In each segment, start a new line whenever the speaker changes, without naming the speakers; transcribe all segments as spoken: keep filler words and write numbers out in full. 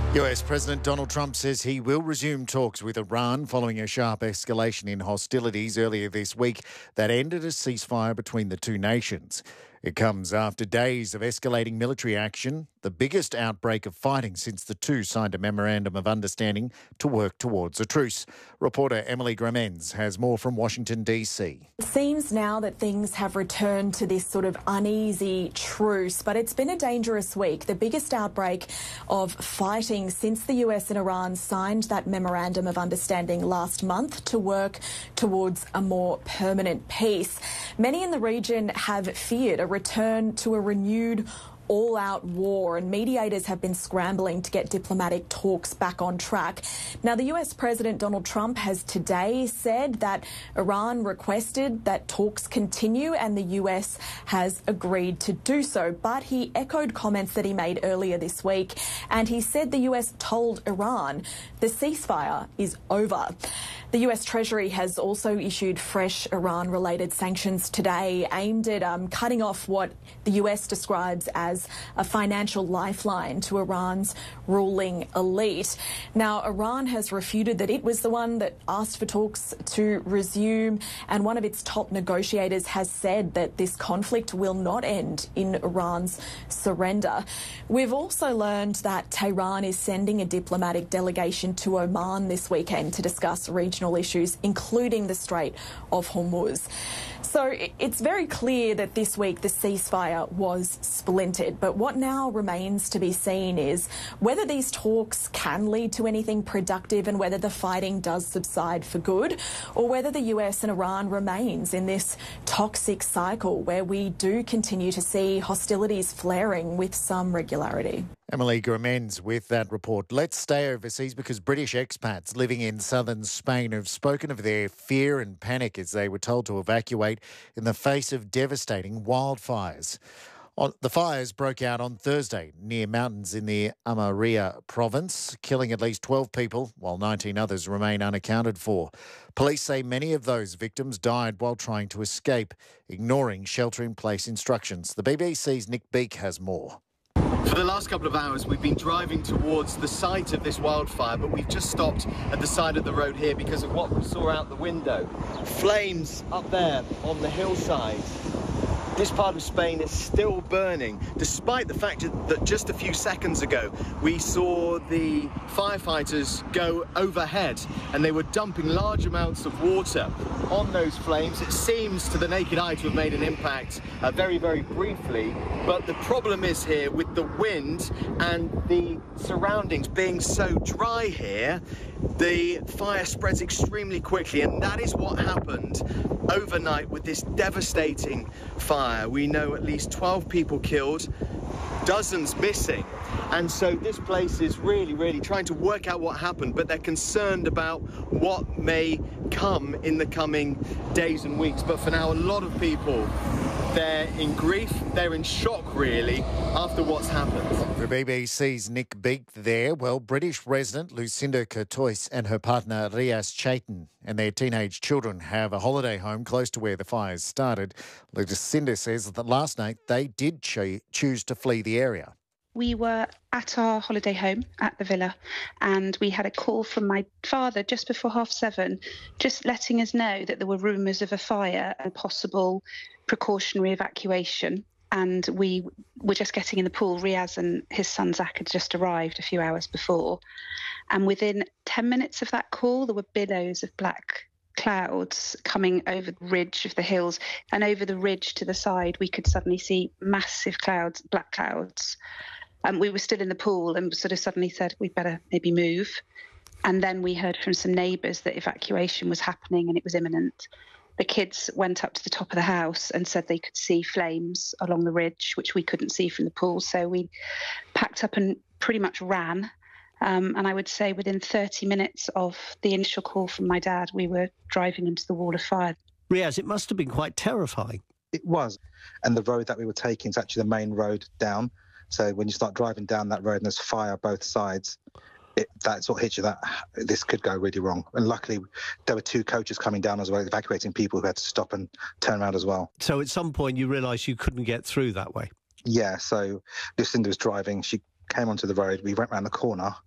U S President Donald Trump says he will resume talks with Iran following a sharp escalation in hostilities earlier this week that ended a ceasefire between the two nations. It comes after days of escalating military action, the biggest outbreak of fighting since the two signed a memorandum of understanding to work towards a truce. Reporter Emily Gramenz has more from Washington, D C.
It seems now that things have returned to this sort of uneasy truce, but it's been a dangerous week, the biggest outbreak of fighting since the U S and Iran signed that memorandum of understanding last month to work towards a more permanent peace. Many in the region have feared a return to a renewed all-out war, and mediators have been scrambling to get diplomatic talks back on track. Now, the U S President Donald Trump has today said that Iran requested that talks continue and the U S has agreed to do so, but he echoed comments that he made earlier this week, and he said the U S told Iran the ceasefire is over. The U S Treasury has also issued fresh Iran-related sanctions today aimed at um, cutting off what the U S describes as a financial lifeline to Iran's ruling elite. Now, Iran has refuted that it was the one that asked for talks to resume, and one of its top negotiators has said that this conflict will not end in Iran's surrender. We've also learned that Tehran is sending a diplomatic delegation to Oman this weekend to discuss regional issues, including the Strait of Hormuz. So it's very clear that this week the ceasefire was splintered, but what now remains to be seen is whether these talks can lead to anything productive and whether the fighting does subside for good, or whether the U S and Iran remains in this toxic cycle where we do continue to see hostilities flaring with some regularity.
Emily Gramenz with that report. Let's stay overseas because British expats living in southern Spain have spoken of their fear and panic as they were told to evacuate in the face of devastating wildfires. The fires broke out on Thursday near mountains in the Almería province, killing at least twelve people, while nineteen others remain unaccounted for. Police say many of those victims died while trying to escape, ignoring shelter-in-place instructions. The B B C's Nick Beake has more.
For the last couple of hours, we've been driving towards the site of this wildfire, but we've just stopped at the side of the road here because of what we saw out the window. Flames up there on the hillside. This part of Spain is still burning, despite the fact that just a few seconds ago we saw the firefighters go overhead and they were dumping large amounts of water on those flames. It seems to the naked eye to have made an impact uh, very, very briefly, but the problem is here with the wind and the surroundings being so dry here, the fire spreads extremely quickly, and that is what happened overnight with this devastating fire. We know at least twelve people killed, dozens missing, and so this place is really, really trying to work out what happened, but they're concerned about what may come in the coming days and weeks. But for now, a lot of people, they're in grief, they're in shock, really, after what's happened.
The B B C's Nick Beake there. Well, British resident Lucinda Curtois and her partner Riaz Chaitin and their teenage children have a holiday home close to where the fires started. Lucinda says that last night they did cho- choose to flee the area.
We were at our holiday home at the villa, and we had a call from my father just before half seven, just letting us know that there were rumours of a fire and possible precautionary evacuation. And we were just getting in the pool. Riaz and his son Zach had just arrived a few hours before. And within ten minutes of that call, there were billows of black clouds coming over the ridge of the hills, and over the ridge to the side, we could suddenly see massive clouds, black clouds. And we were still in the pool and sort of suddenly said, we'd better maybe move. And then we heard from some neighbours that evacuation was happening and it was imminent. The kids went up to the top of the house and said they could see flames along the ridge, which we couldn't see from the pool. So we packed up and pretty much ran. Um, and I would say within thirty minutes of the initial call from my dad, we were driving into the wall of fire.
Riaz, it must have been quite terrifying.
It was. And the road that we were taking is actually the main road down. So when you start driving down that road and there's fire both sides, it, that's what hits you, that this could go really wrong. And luckily, there were two coaches coming down as well, evacuating people who had to stop and turn around as well.
So at some point you realised you couldn't get through that way?
Yeah, so Lucinda was driving. She came onto the road. We went round the corner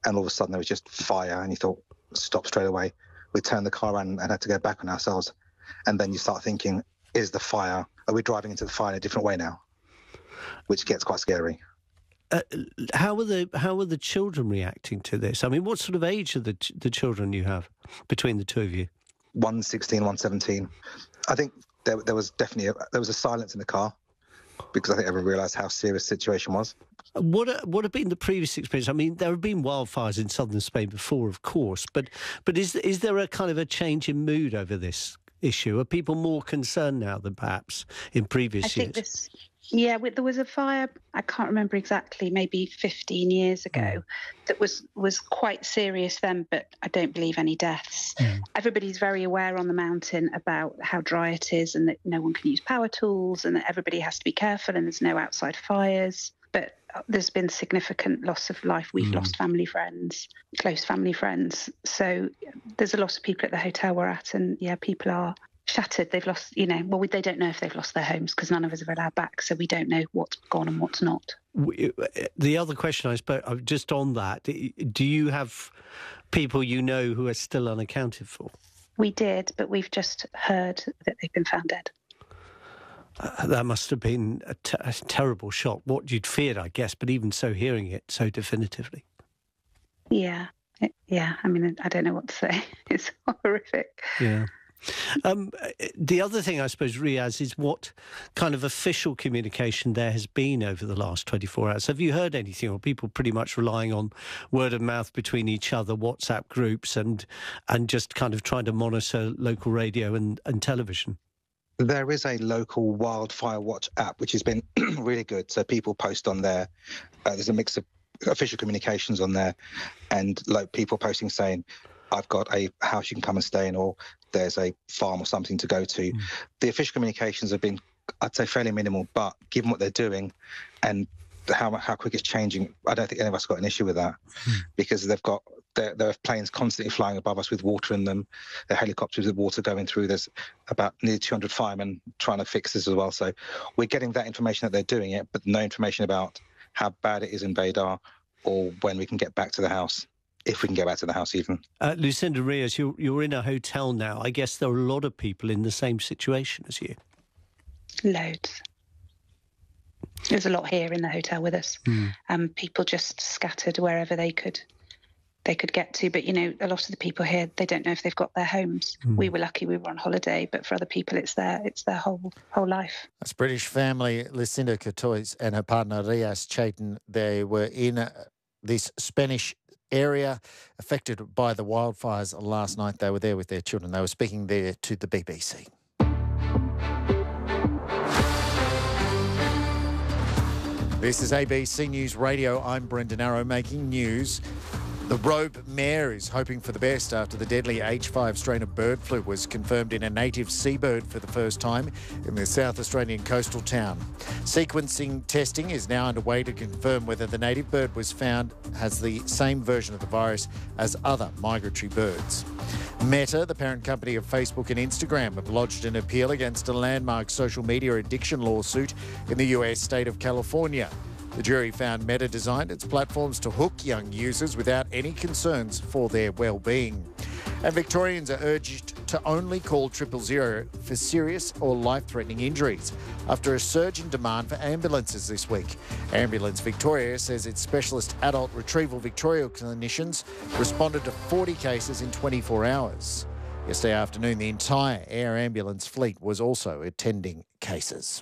and all of a sudden there was just fire, and you thought, stop straight away. We turned the car around and had to go back on ourselves. And then you start thinking, is the fire, are we driving into the fire in a different way now? Which gets quite scary.
Uh, how are the how are the children reacting to this? I mean, what sort of age are the the children you have between the two of you?
One sixteen, one seventeen. I think there, there was definitely a, there was a silence in the car because I think everyone realised how serious the situation was.
What are, what have been the previous experience? I mean, there have been wildfires in southern Spain before, of course, but but is is there a kind of a change in mood over this issue? Are people more concerned now than perhaps in previous
I
years?
think this, yeah, there was a fire, I can't remember exactly, maybe fifteen years ago, mm. that was, was quite serious then, but I don't believe any deaths. Mm. Everybody's very aware on the mountain about how dry it is and that no one can use power tools and that everybody has to be careful and there's no outside fires. But there's been significant loss of life. We've mm. lost family friends, close family friends. So there's a lot of people at the hotel we're at, and yeah, people are shattered. They've lost, you know, well, we, they don't know if they've lost their homes because none of us are allowed back. So we don't know what's gone and what's not.
The other question I suppose, just on that, do you have people you know who are still unaccounted for?
We did, but we've just heard that they've been found dead.
Uh, that must have been a, t- a terrible shock. What you'd feared, I guess, but even so, hearing it so definitively.
Yeah, it, yeah. I mean, I don't know what to say. It's horrific.
Yeah. Um, the other thing, I suppose, Riaz, is what kind of official communication there has been over the last twenty-four hours. Have you heard anything, or people pretty much relying on word of mouth between each other, WhatsApp groups, and and just kind of trying to monitor local radio and, and television?
There is a local Wildfire Watch app, which has been really good. So people post on there. Uh, there's a mix of official communications on there and like people posting saying, I've got a house you can come and stay in, or there's a farm or something to go to. Mm. The official communications have been, I'd say, fairly minimal, but given what they're doing and how how quick it's changing, I don't think any of us got an issue with that mm. because they've got, there, there are planes constantly flying above us with water in them. There are helicopters with water going through. There's about nearly two hundred firemen trying to fix this as well. So we're getting that information that they're doing it, but no information about how bad it is in Baydar or when we can get back to the house. If we can get back to the house even. Uh,
Lucinda Riaz, you're, you're in a hotel now. I guess there are a lot of people in the same situation as you.
Loads. There's a lot here in the hotel with us. Mm. Um, people just scattered wherever they could they could get to. But, you know, a lot of the people here, they don't know if they've got their homes. Mm. We were lucky we were on holiday, but for other people, it's their, it's their whole whole life.
That's British family Lucinda Cotois and her partner Riaz Chaitan. They were in uh, this Spanish area affected by the wildfires last night. They were there with their children. They were speaking there to the B B C. This is A B C News Radio. I'm Brendan Arrow making news. The Robe Mare is hoping for the best after the deadly H five strain of bird flu was confirmed in a native seabird for the first time in the South Australian coastal town. Sequencing testing is now underway to confirm whether the native bird was found has the same version of the virus as other migratory birds. Meta, the parent company of Facebook and Instagram, have lodged an appeal against a landmark social media addiction lawsuit in the U S state of California. The jury found Meta designed its platforms to hook young users without any concerns for their well-being. And Victorians are urged to only call triple zero for serious or life-threatening injuries after a surge in demand for ambulances this week. Ambulance Victoria says its specialist adult retrieval Victoria clinicians responded to forty cases in twenty-four hours. Yesterday afternoon, the entire air ambulance fleet was also attending cases.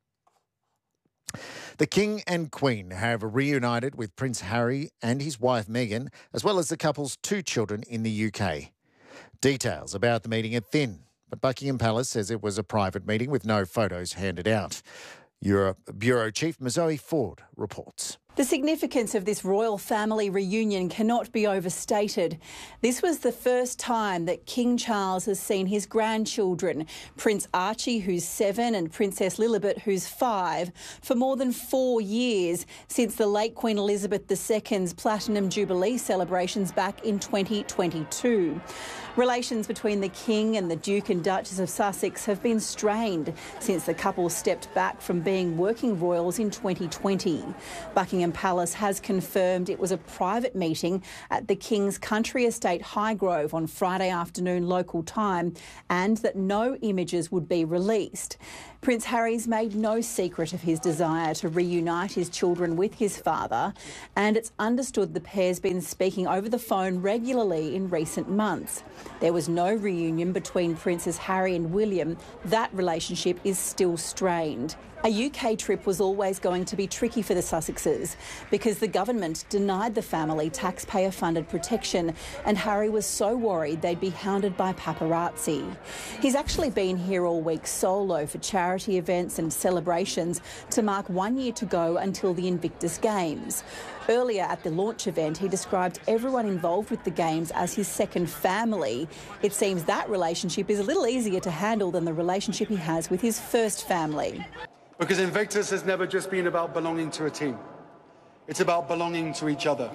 The King and Queen have reunited with Prince Harry and his wife Meghan, as well as the couple's two children in the U K. Details about the meeting are thin, but Buckingham Palace says it was a private meeting with no photos handed out. Europe Bureau Chief Mazoe Ford reports.
The significance of this royal family reunion cannot be overstated. This was the first time that King Charles has seen his grandchildren, Prince Archie, who's seven, and Princess Lilibet, who's five, for more than four years, since the late Queen Elizabeth the Second's Platinum Jubilee celebrations back in twenty twenty-two. Relations between the King and the Duke and Duchess of Sussex have been strained since the couple stepped back from being working royals in twenty twenty. Buckingham Buckingham Palace has confirmed it was a private meeting at the King's country estate Highgrove on Friday afternoon local time, and that no images would be released. Prince Harry's made no secret of his desire to reunite his children with his father, and it's understood the pair's been speaking over the phone regularly in recent months. There was no reunion between Princes Harry and William. That relationship is still strained. A U K trip was always going to be tricky for the Sussexes because the government denied the family taxpayer-funded protection, and Harry was so worried they'd be hounded by paparazzi. He's actually been here all week solo for charity events and celebrations to mark one year to go until the Invictus Games. Earlier at the launch event, he described everyone involved with the Games as his second family. It seems that relationship is a little easier to handle than the relationship he has with his first family.
Because Invictus has never just been about belonging to a team. It's about belonging to each other.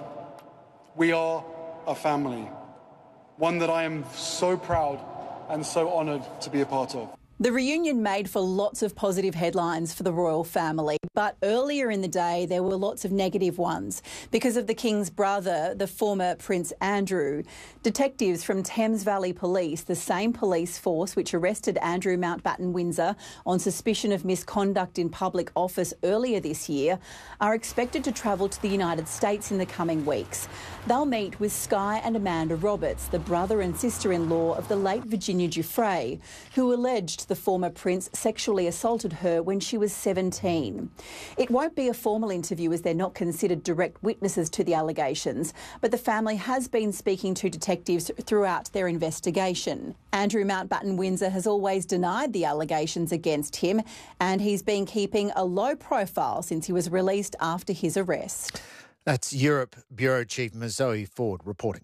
We are a family, one that I am so proud and so honoured to be a part of.
The reunion made for lots of positive headlines for the royal family, but earlier in the day there were lots of negative ones because of the King's brother, the former Prince Andrew. Detectives from Thames Valley Police, the same police force which arrested Andrew Mountbatten Windsor on suspicion of misconduct in public office earlier this year, are expected to travel to the United States in the coming weeks. They'll meet with Sky and Amanda Roberts, the brother and sister-in-law of the late Virginia Giuffre, who alleged the former prince sexually assaulted her when she was seventeen. It won't be a formal interview as they're not considered direct witnesses to the allegations, but the family has been speaking to detectives throughout their investigation. Andrew Mountbatten Windsor has always denied the allegations against him, and he's been keeping a low profile since he was released after his arrest.
That's Europe Bureau Chief Zoe Ford reporting.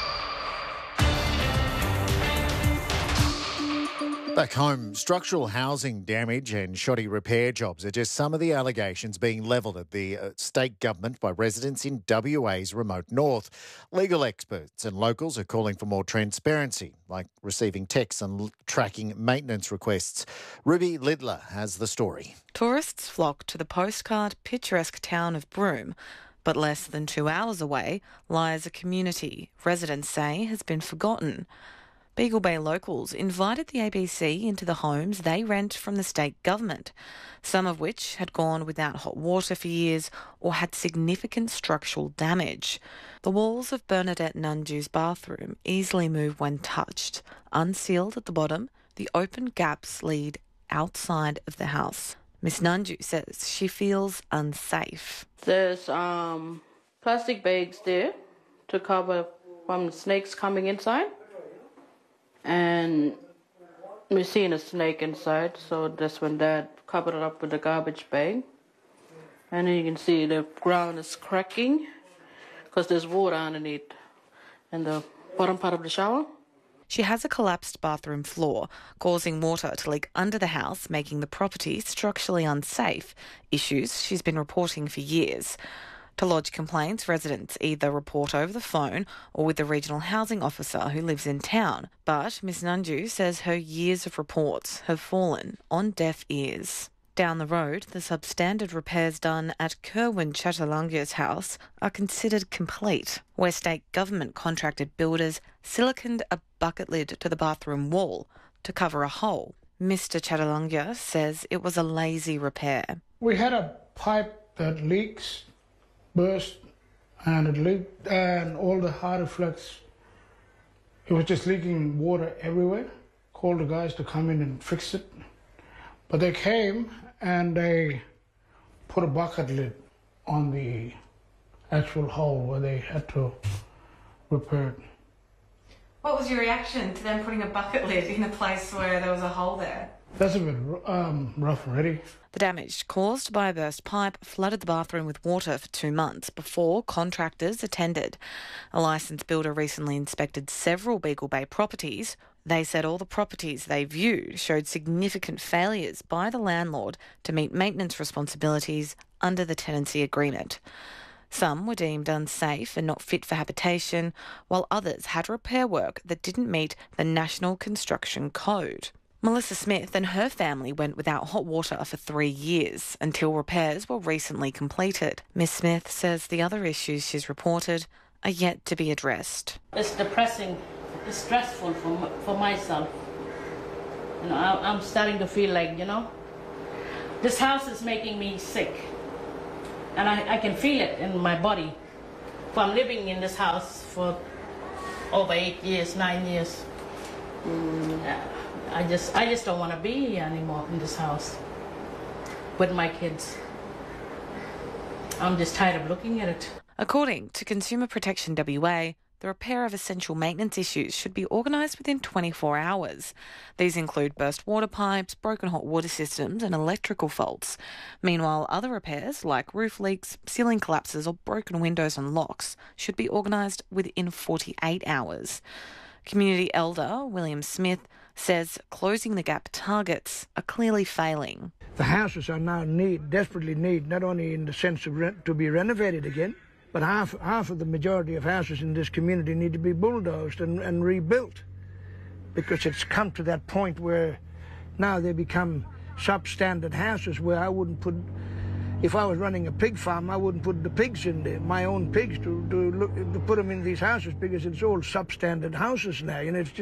Back home, structural housing damage and shoddy repair jobs are just some of the allegations being levelled at the uh, state government by residents in W A's remote north. Legal experts and locals are calling for more transparency, like receiving texts and l- tracking maintenance requests. Ruby Lidler has the story.
Tourists flock to the postcard picturesque town of Broome, but less than two hours away lies a community residents say has been forgotten. Beagle Bay locals invited the A B C into the homes they rent from the state government, some of which had gone without hot water for years or had significant structural damage. The walls of Bernadette Nunju's bathroom easily move when touched. Unsealed at the bottom, the open gaps lead outside of the house. Miss Nunju says she feels unsafe.
There's um, plastic bags there to cover from snakes coming inside. And we're seeing a snake inside, so that's when Dad covered it up with a garbage bag. And then you can see the ground is cracking because there's water underneath in the bottom part of the shower.
She has a collapsed bathroom floor, causing water to leak under the house, making the property structurally unsafe, issues she's been reporting for years. To lodge complaints, residents either report over the phone or with the regional housing officer who lives in town. But Miss Nunju says her years of reports have fallen on deaf ears. Down the road, the substandard repairs done at Kerwin Chatalungia's house are considered complete, where state government contracted builders siliconed a bucket lid to the bathroom wall to cover a hole. Mister Chatalungia says it was a lazy repair.
We had a pipe that leaks. Burst and it leaked, and all the hard reflex, it was just leaking water everywhere. Called the guys to come in and fix it, but they came and they put a bucket lid on the actual hole where they had to repair it.
What was your reaction to them putting a bucket lid in a place where there was a hole there?
That's a bit um, rough already.
The damage caused by a burst pipe flooded the bathroom with water for two months before contractors attended. A licensed builder recently inspected several Beagle Bay properties. They said all the properties they viewed showed significant failures by the landlord to meet maintenance responsibilities under the tenancy agreement. Some were deemed unsafe and not fit for habitation, while others had repair work that didn't meet the National Construction Code. Melissa Smith and her family went without hot water for three years until repairs were recently completed. Miss Smith says the other issues she's reported are yet to be addressed.
It's depressing, it's stressful for, for myself. You know, I, I'm starting to feel like, you know, this house is making me sick. And I, I can feel it in my body. If I'm living in this house for over eight years, nine years, mm, I just I just don't want to be here anymore in this house with my kids. I'm just tired of looking at it.
According to Consumer Protection W A, the repair of essential maintenance issues should be organised within twenty-four hours. These include burst water pipes, broken hot water systems and electrical faults. Meanwhile, other repairs like roof leaks, ceiling collapses or broken windows and locks should be organised within forty-eight hours. Community elder William Smith says closing the gap targets are clearly failing.
The houses are now need, desperately need, not only in the sense of rent, to be renovated again, but half half of the majority of houses in this community need to be bulldozed and, and rebuilt, because it's come to that point where now they become substandard houses where I wouldn't put, if I was running a pig farm, I wouldn't put the pigs in there, my own pigs, to, to, look, to put them in these houses, because it's all substandard houses now. You know, it's just